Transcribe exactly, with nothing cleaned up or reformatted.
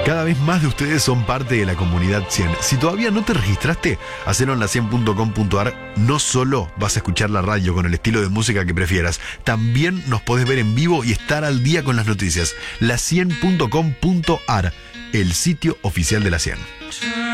Cada vez más de ustedes son parte de la comunidad cien. Si todavía no te registraste, hacelo en la cien punto com punto ar. No solo vas a escuchar la radio con el estilo de música que prefieras, también nos podés ver en vivo y estar al día con las noticias. la cien punto com punto ar, el sitio oficial de la cien.